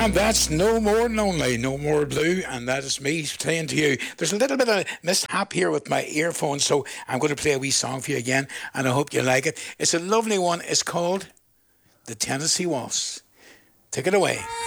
And that's No More Lonely, No More Blue, and that is me saying to you, there's a little bit of mishap here with my earphones, so I'm going to play a wee song for you again, and I hope you like it. It's a lovely one. It's called The Tennessee Waltz. Take it away.